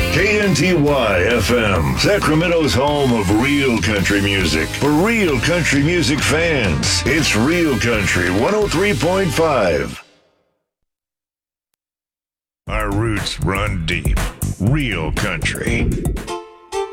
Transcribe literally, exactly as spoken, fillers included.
K N T Y F M, Sacramento's home of real country music. For real country music fans, it's Real Country one oh three point five. Our roots run deep. Real country.